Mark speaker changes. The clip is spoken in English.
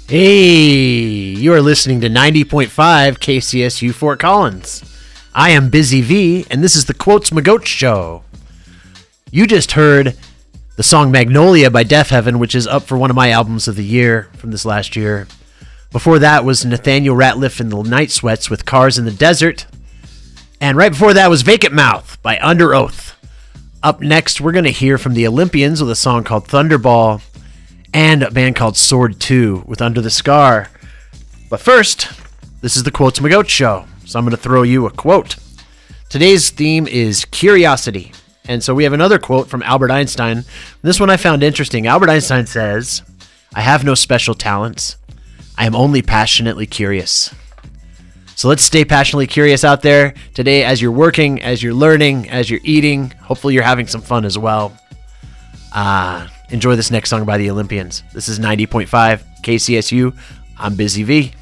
Speaker 1: Hey, you are listening to 90.5 KCSU Fort Collins. I am Busy V, and this is the Quotes Magoat Show. You just heard the song Magnolia by Deaf Heaven, which is up for one of my albums of the year from this last year. Before that was Nathaniel Ratliff and the Night Sweats with Cars in the Desert. And right before that was Vacant Mouth by Under Oath. Up next, we're going to hear from the Olympians with a song called Thunderball and a band called Sword 2 with Under the Scar. But first, this is the Quotes Magoat Show, so I'm going to throw you a quote. Today's theme is curiosity. And so we have another quote from Albert Einstein. This one I found interesting. Albert Einstein says, "I have no special talents. I am only passionately curious." So let's stay passionately curious out there today as you're working, as you're learning, as you're eating. Hopefully you're having some fun as well. Enjoy this next song by the Olympians. This is 90.5 KCSU. I'm Busy V.